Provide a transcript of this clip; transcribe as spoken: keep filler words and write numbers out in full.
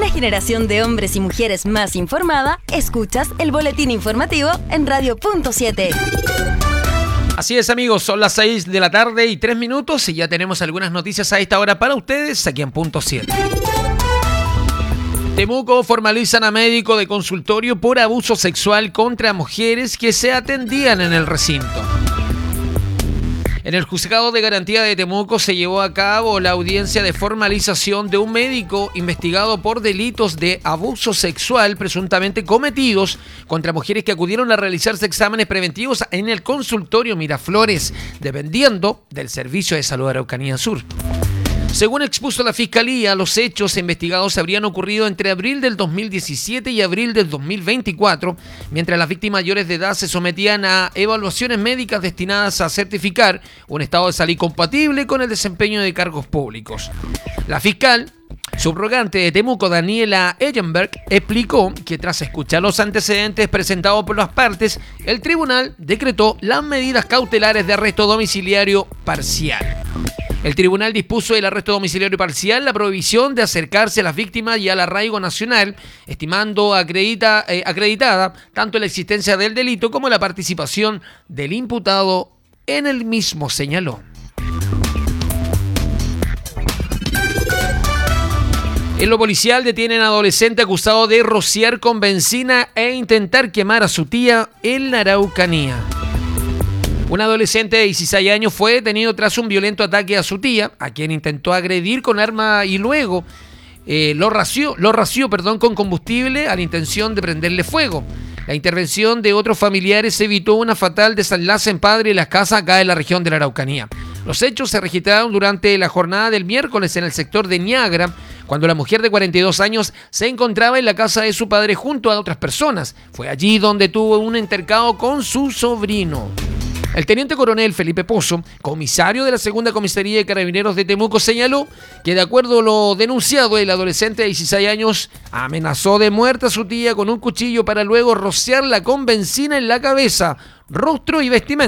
generación de hombres y mujeres más informada, escuchas el boletín informativo en Radio Punto siete. Así es, amigos, son las seis de la tarde y tres minutos y ya tenemos algunas noticias a esta hora para ustedes aquí en Punto siete. Temuco formalizan a médico de consultorio por abuso sexual contra mujeres que se atendían en el recinto. En el Juzgado de Garantía de Temuco se llevó a cabo la audiencia de formalización de un médico investigado por delitos de abuso sexual presuntamente cometidos contra mujeres que acudieron a realizarse exámenes preventivos en el consultorio Miraflores, dependiendo del Servicio de Salud de Araucanía Sur. Según expuso la Fiscalía, los hechos investigados habrían ocurrido entre abril del dos mil diecisiete y abril del dos mil veinticuatro, mientras las víctimas mayores de edad se sometían a evaluaciones médicas destinadas a certificar un estado de salud compatible con el desempeño de cargos públicos. La fiscal subrogante de Temuco, Daniela Ellenberg, explicó que tras escuchar los antecedentes presentados por las partes, el tribunal decretó las medidas cautelares de arresto domiciliario parcial. El tribunal dispuso el arresto domiciliario parcial, la prohibición de acercarse a las víctimas y al arraigo nacional, estimando acredita, eh, acreditada tanto la existencia del delito como la participación del imputado en el mismo, señaló. En lo policial detienen a adolescente acusado de rociar con benzina e intentar quemar a su tía en la Araucanía. Un adolescente de dieciséis años fue detenido tras un violento ataque a su tía, a quien intentó agredir con arma y luego eh, lo ració, lo ració perdón, con combustible a la intención de prenderle fuego. La intervención de otros familiares evitó una fatal desenlace en Padre Las Casas, acá en la región de la Araucanía. Los hechos se registraron durante la jornada del miércoles en el sector de Niagara, cuando la mujer de cuarenta y dos años se encontraba en la casa de su padre junto a otras personas. Fue allí donde tuvo un intercambio con su sobrino. El teniente coronel Felipe Pozo, comisario de la segunda comisaría de Carabineros de Temuco, señaló que de acuerdo a lo denunciado, el adolescente de dieciséis años amenazó de muerte a su tía con un cuchillo para luego rociarla con benzina en la cabeza, rostro y vestimenta.